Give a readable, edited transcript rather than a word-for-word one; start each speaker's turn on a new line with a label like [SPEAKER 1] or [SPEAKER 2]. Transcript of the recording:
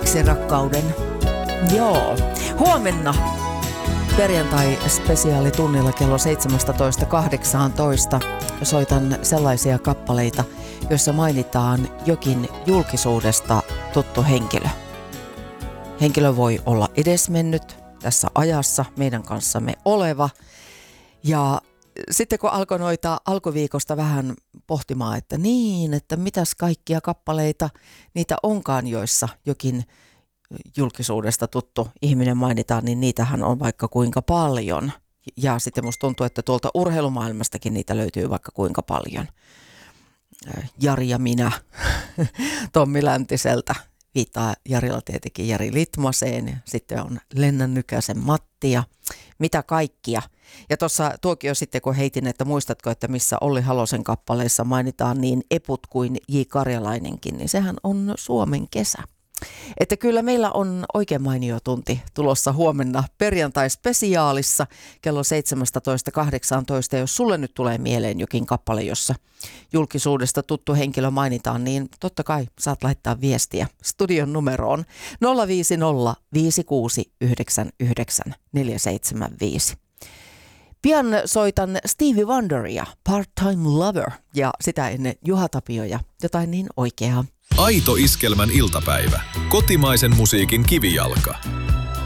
[SPEAKER 1] hetkeksi rakkauden. Joo, huomenna perjantai-spesiaalitunnilla kello 17.18 soitan sellaisia kappaleita, joissa mainitaan jokin julkisuudesta tuttu henkilö. Henkilö voi olla edesmennyt tässä ajassa meidän kanssamme oleva. Ja sitten kun alkoi noita alkuviikosta vähän pohtimaan, että mitäs kaikkia kappaleita niitä onkaan, joissa jokin julkisuudesta tuttu ihminen mainitaan, niin niitähän on vaikka kuinka paljon. Ja sitten musta tuntuu, että tuolta urheilumaailmastakin niitä löytyy vaikka kuinka paljon. Jari ja minä, Tommi Läntiseltä. Viittaa Jarilla tietenkin Jari Litmaseen, sitten on Lennan Nykäsen Matti ja mitä kaikkia. Ja tuossa tuokio sitten kun heitin, että muistatko, että missä Olli Halosen kappaleissa mainitaan niin Eput kuin J. Karjalainenkin, niin sehän on Suomen kesä. Että kyllä meillä on oikein mainio tunti tulossa huomenna perjantai-spesiaalissa kello 17.18. Jos sulle nyt tulee mieleen jokin kappale, jossa julkisuudesta tuttu henkilö mainitaan, niin totta kai saat laittaa viestiä studion numeroon 050 5699 475. Pian soitan Stevie Wonderia, Part-Time Lover, ja sitä ennen Juha Tapio ja jotain niin oikeaa.
[SPEAKER 2] Aito Iskelmän iltapäivä. Kotimaisen musiikin kivijalka.